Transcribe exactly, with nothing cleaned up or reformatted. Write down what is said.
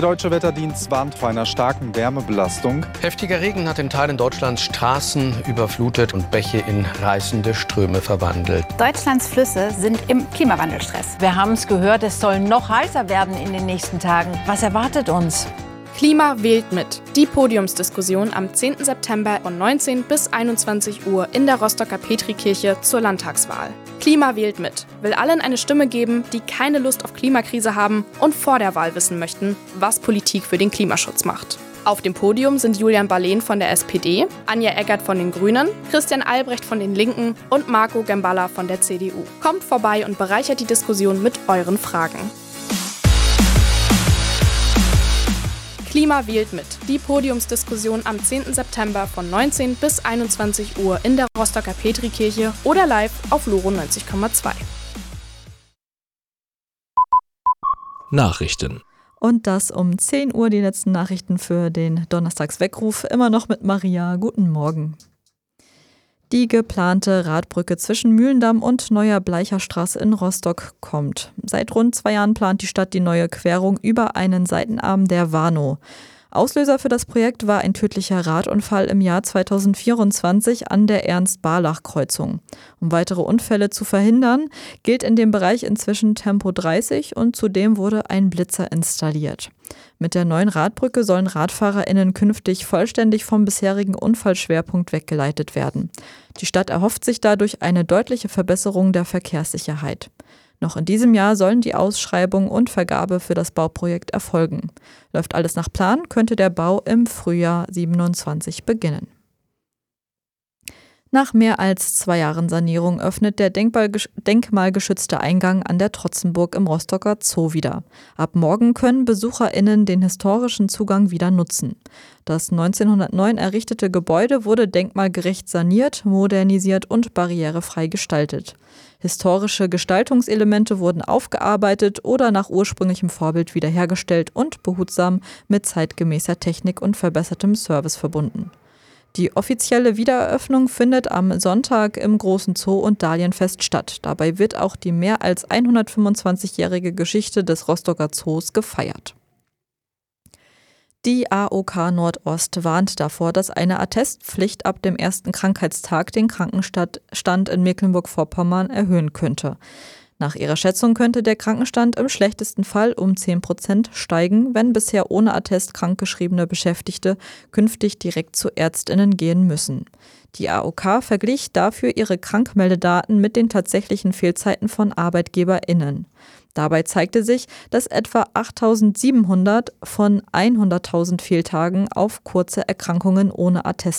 Der Deutsche Wetterdienst warnt vor einer starken Wärmebelastung. Heftiger Regen hat in Teilen Deutschlands Straßen überflutet und Bäche in reißende Ströme verwandelt. Deutschlands Flüsse sind im Klimawandelstress. Wir haben es gehört, es soll noch heißer werden in den nächsten Tagen. Was erwartet uns? Klima wählt mit. Die Podiumsdiskussion am zehnten September von neunzehn bis einundzwanzig Uhr in der Rostocker Petrikirche zur Landtagswahl. Klima wählt mit will allen eine Stimme geben, die keine Lust auf Klimakrise haben und vor der Wahl wissen möchten, was Politik für den Klimaschutz macht. Auf dem Podium sind Julian Barlehn von der S P D, Anja Eggert von den Grünen, Christian Albrecht von den Linken und Marco Gemballa von der C D U. Kommt vorbei und bereichert die Diskussion mit euren Fragen. Klima wählt mit. Die Podiumsdiskussion am zehnten September von neunzehn bis einundzwanzig Uhr in der Rostocker Petrikirche oder live auf Loro neunzig Komma zwei. Nachrichten. Und das um zehn Uhr die letzten Nachrichten für den Donnerstagsweckruf. Immer noch mit Maria. Guten Morgen. Die geplante Radbrücke zwischen Mühlendamm und Neuer Bleicherstraße in Rostock kommt. Seit rund zwei Jahren plant die Stadt die neue Querung über einen Seitenarm der Warnow. Auslöser für das Projekt war ein tödlicher Radunfall im Jahr zweitausendvierundzwanzig an der Ernst-Barlach-Kreuzung. Um weitere Unfälle zu verhindern, gilt in dem Bereich inzwischen Tempo dreißig und zudem wurde ein Blitzer installiert. Mit der neuen Radbrücke sollen RadfahrerInnen künftig vollständig vom bisherigen Unfallschwerpunkt weggeleitet werden. Die Stadt erhofft sich dadurch eine deutliche Verbesserung der Verkehrssicherheit. Noch in diesem Jahr sollen die Ausschreibung und Vergabe für das Bauprojekt erfolgen. Läuft alles nach Plan, könnte der Bau im Frühjahr siebenundzwanzig beginnen. Nach mehr als zwei Jahren Sanierung öffnet der denkmalgeschützte Eingang an der Trotzenburg im Rostocker Zoo wieder. Ab morgen können BesucherInnen den historischen Zugang wieder nutzen. Das neunzehnhundertneun errichtete Gebäude wurde denkmalgerecht saniert, modernisiert und barrierefrei gestaltet. Historische Gestaltungselemente wurden aufgearbeitet oder nach ursprünglichem Vorbild wiederhergestellt und behutsam mit zeitgemäßer Technik und verbessertem Service verbunden. Die offizielle Wiedereröffnung findet am Sonntag im Großen Zoo und Dahlienfest statt. Dabei wird auch die mehr als hundertfünfundzwanzigjährige Geschichte des Rostocker Zoos gefeiert. Die A O K Nordost warnt davor, dass eine Attestpflicht ab dem ersten Krankheitstag den Krankenstand in Mecklenburg-Vorpommern erhöhen könnte. Nach ihrer Schätzung könnte der Krankenstand im schlechtesten Fall um zehn Prozent steigen, wenn bisher ohne Attest krankgeschriebene Beschäftigte künftig direkt zu ÄrztInnen gehen müssen. Die A O K verglich dafür ihre Krankmeldedaten mit den tatsächlichen Fehlzeiten von ArbeitgeberInnen. Dabei zeigte sich, dass etwa achttausendsiebenhundert von hunderttausend Fehltagen auf kurze Erkrankungen ohne Attest